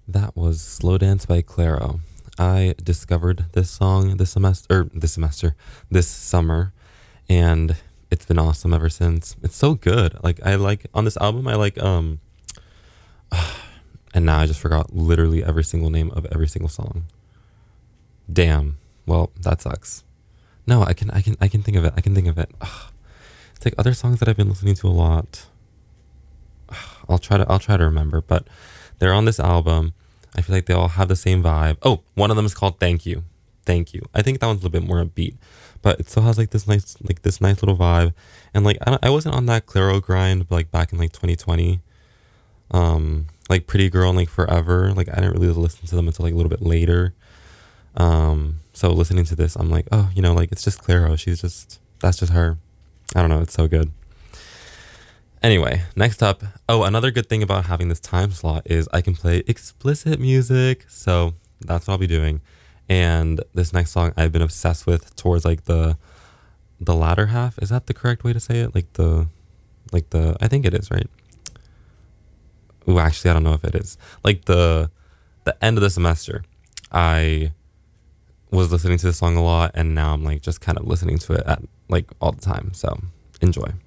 That was Slow Dance by Clairo. I discovered this song this summer, and it's been awesome ever since. It's so good. Like I like on this album, I like and now I just forgot literally every single name of every single song. Damn. Well, that sucks. No, I can think of it. I can think of it. Ugh. It's like other songs that I've been listening to a lot. I'll try to remember, but they're on this album. I feel like they all have the same vibe. Oh, one of them is called Thank You. Thank You. I think that one's a little bit more upbeat, but it still has like this nice little vibe. And like I wasn't on that Claro grind like back in like 2020. Like Pretty Girl and like Forever. Like I didn't really listen to them until like a little bit later. So listening to this, I'm like, oh, like it's just Claro. That's just her. I don't know. It's so good. Anyway, next up. Oh, another good thing about having this time slot is I can play explicit music. So that's what I'll be doing. And this next song I've been obsessed with towards like the latter half. Is that the correct way to say it? Like the I think it is, right? Ooh, actually I don't know if it is. Like the end of the semester. I was listening to this song a lot and now I'm like just kind of listening to it at like all the time. So enjoy.